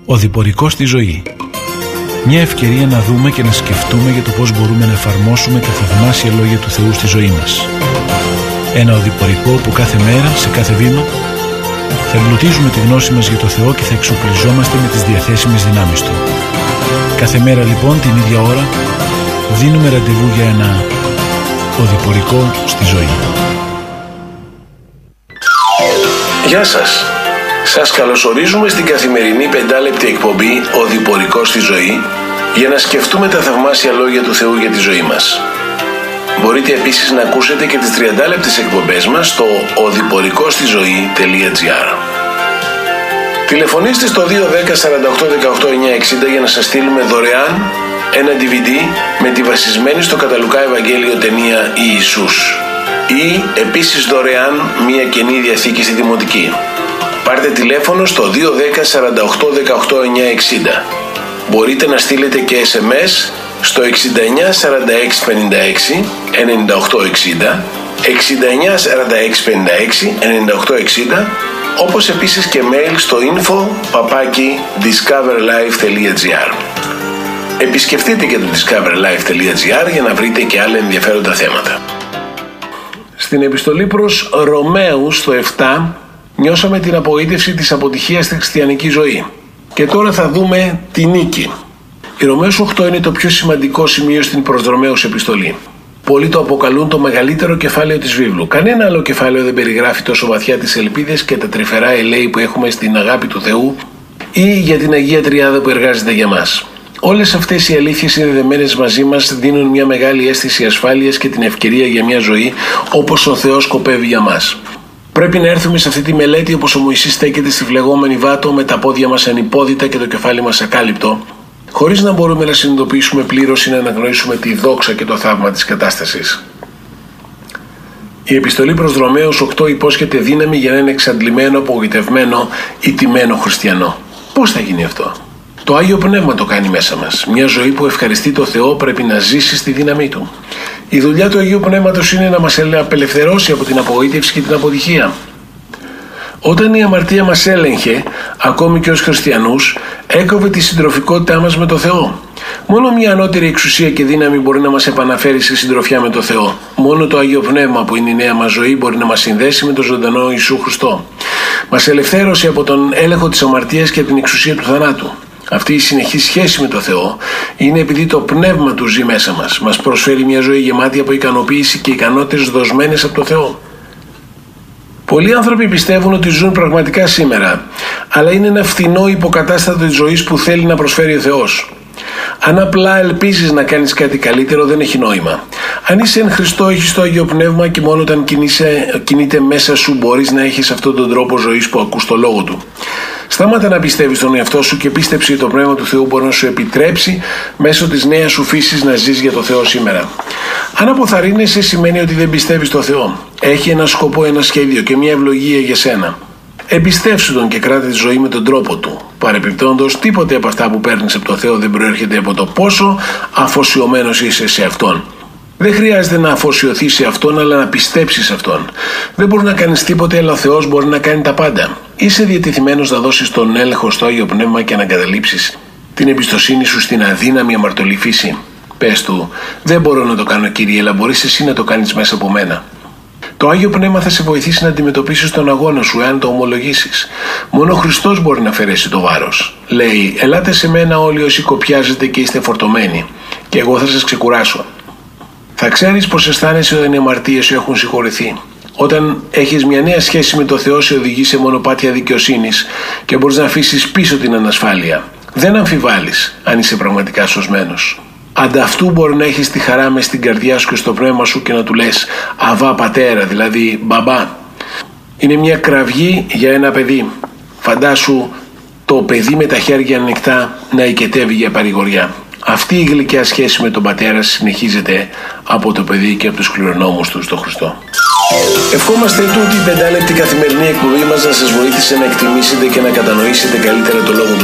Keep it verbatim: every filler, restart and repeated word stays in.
Οδηπορικό στη ζωή. Μια ευκαιρία να δούμε και να σκεφτούμε για το πώς μπορούμε να εφαρμόσουμε τα θαυμάσια λόγια του Θεού στη ζωή μας. Ένα οδηπορικό που κάθε μέρα, σε κάθε βήμα, θα εμπλουτίζουμε τη γνώση μας για το Θεό και θα εξοπλιζόμαστε με τις διαθέσιμες δυνάμεις Του. Κάθε μέρα λοιπόν, την ίδια ώρα, δίνουμε ραντεβού για ένα οδηπορικό στη ζωή. Γεια σας! Σας καλωσορίζουμε στην καθημερινή πεντάλεπτη εκπομπή Οδηπορικό στη ζωή για να σκεφτούμε τα θαυμάσια λόγια του Θεού για τη ζωή μας. Μπορείτε επίσης να ακούσετε και τις τριαντάλεπτες εκπομπές μας στο οδηπορικό στη ζωή τελεία τζι άρ. Τηλεφωνήστε στο δύο ένα μηδέν σαράντα οκτώ δεκαοκτώ εννιακόσια εξήντα για να σας στείλουμε δωρεάν ένα ντι βι ντι με τη βασισμένη στο Κατά Λουκά Ευαγγέλιο ταινία Ιησούς ή επίσης δωρεάν μια Καινή Διαθήκη στη Δημοτική. Πάρτε τηλέφωνο στο δύο ένα μηδέν σαράντα οκτώ δεκαοκτώ εννιακόσια εξήντα. Μπορείτε να στείλετε και ες εμ ες στο εξήντα εννιά σαράντα έξι πενήντα έξι ενενήντα οκτώ εξήντα, εξήντα εννιά σαράντα έξι πενήντα έξι ενενήντα οκτώ εξήντα, όπως επίσης και mail στο info παπάκι discover life τελεία τζι άρ. Επισκεφτείτε και το discover life τελεία τζι άρ για να βρείτε και άλλα ενδιαφέροντα θέματα. Στην επιστολή προς Ρωμαίους στο επτά νιώσαμε την απογοήτευση της αποτυχίας στη χριστιανική ζωή. Και τώρα θα δούμε τη νίκη. Η Ρωμαίους οκτώ είναι το πιο σημαντικό σημείο στην προς Ρωμαίους επιστολή. Πολλοί το αποκαλούν το μεγαλύτερο κεφάλαιο της βίβλου. Κανένα άλλο κεφάλαιο δεν περιγράφει τόσο βαθιά τις ελπίδες και τα τρυφερά ελέη που έχουμε στην αγάπη του Θεού ή για την Αγία Τριάδα που εργάζεται για μας. Όλες αυτές οι αλήθειες συνδεδεμένες μαζί μας δίνουν μια μεγάλη αίσθηση ασφάλειας και την ευκαιρία για μια ζωή όπως ο Θεός σκοπεύει για μας. Πρέπει να έρθουμε σε αυτή τη μελέτη όπως ο Μωυσής στέκεται στη φλεγόμενη βάτο με τα πόδια μας ανυπόδητα και το κεφάλι μας ακάλυπτο, χωρίς να μπορούμε να συνειδητοποιήσουμε πλήρως ή να αναγνωρίσουμε τη δόξα και το θαύμα της κατάστασης. Η επιστολή προς Ρωμαίους οκτώ υπόσχεται δύναμη για να είναι εξαντλημένο, απογοητευμένο ή τιμένο χριστιανό. Πώς θα γίνει αυτό? Το Άγιο Πνεύμα το κάνει μέσα μας. Μια ζωή που ευχαριστεί το Θεό πρέπει να ζήσει στη δύναμή Του. Η δουλειά του Αγίου Πνεύματος είναι να μας απελευθερώσει από την απογοήτευση και την αποτυχία. Όταν η αμαρτία μας έλεγχε, ακόμη και ως χριστιανούς, έκοβε τη συντροφικότητά μας με το Θεό. Μόνο μια ανώτερη εξουσία και δύναμη μπορεί να μας επαναφέρει σε συντροφιά με το Θεό. Μόνο το Άγιο Πνεύμα που είναι η νέα μας ζωή μπορεί να μας συνδέσει με τον ζωντανό Ιησού Χριστό. Μας ελευθέρωσε από τον έλεγχο της αμαρτίας και από την εξουσία του θανάτου. Αυτή η συνεχή σχέση με το Θεό είναι επειδή το πνεύμα Του ζει μέσα μας. Μας προσφέρει μια ζωή γεμάτη από ικανοποίηση και ικανότητες δοσμένες από το Θεό. Πολλοί άνθρωποι πιστεύουν ότι ζουν πραγματικά σήμερα, αλλά είναι ένα φθηνό υποκατάστατο της ζωής που θέλει να προσφέρει ο Θεός. Αν απλά ελπίζεις να κάνεις κάτι καλύτερο, δεν έχει νόημα. Αν είσαι εν Χριστώ, έχεις το Άγιο Πνεύμα και μόνο όταν κινείσαι, κινείται μέσα σου μπορείς να έχεις αυτόν τον τρόπο ζωής που ακούς το Λόγο Του. Στάματα να πιστεύεις τον εαυτό σου και πίστεψε ότι το Πνεύμα του Θεού μπορεί να σου επιτρέψει μέσω της νέας σου φύσης να ζεις για το Θεό σήμερα. Αν αποθαρρύνεσαι σημαίνει ότι δεν πιστεύεις το Θεό. Έχει ένα σκοπό, ένα σχέδιο και μια ευλογία για σένα. Εμπιστεύσου Τον και κράτα τη ζωή με τον τρόπο Του. Παρεπιπτόντως, τίποτε από αυτά που παίρνεις από το Θεό δεν προέρχεται από το πόσο αφοσιωμένος είσαι σε Αυτόν. Δεν χρειάζεται να αφοσιωθείς σε Αυτόν, αλλά να πιστέψεις σε Αυτόν. Δεν μπορεί να κάνεις τίποτε, αλλά ο Θεός μπορεί να κάνει τα πάντα. Είσαι διατεθειμένος να δώσεις τον έλεγχο στο Άγιο Πνεύμα και να εγκαταλείψεις την εμπιστοσύνη σου στην αδύναμη αμαρτωλή φύση? Πες Του, δεν μπορώ να το κάνω, Κύριε, αλλά μπορείς εσύ να το κάνεις μέσα από μένα. Το Άγιο Πνεύμα θα σε βοηθήσει να αντιμετωπίσεις τον αγώνα σου, εάν το ομολογήσεις. Μόνο ο Χριστός μπορεί να αφαιρέσει το βάρος. Λέει: ελάτε σε μένα όλοι όσοι κοπιάζετε και είστε φορτωμένοι, και εγώ θα σας ξεκουράσω. Θα ξέρεις πως αισθάνεσαι όταν οι αμαρτίες σου έχουν συγχωρηθεί. Όταν έχεις μια νέα σχέση με το Θεό, σε οδηγεί σε μονοπάτια δικαιοσύνης και μπορείς να αφήσεις πίσω την ανασφάλεια. Δεν αμφιβάλλεις αν είσαι πραγματικά σωσμένος. Ανταυτού μπορεί να έχεις τη χαρά μες στην καρδιά σου και στο πνεύμα σου και να του λες «Αβά πατέρα», δηλαδή «Μπαμπά». Είναι μια κραυγή για ένα παιδί. Φαντάσου το παιδί με τα χέρια ανοιχτά να οικετεύει για παρηγοριά. Αυτή η γλυκιά σχέση με τον πατέρα συνεχίζεται από το παιδί και από τους κληρονόμους του στο Χριστό. Ευχόμαστε τούτη η πεντάλεπτη καθημερινή εκπομπή μας να σας βοήθησε να εκτιμήσετε και να κατανοήσετε καλύτερα το Λόγο του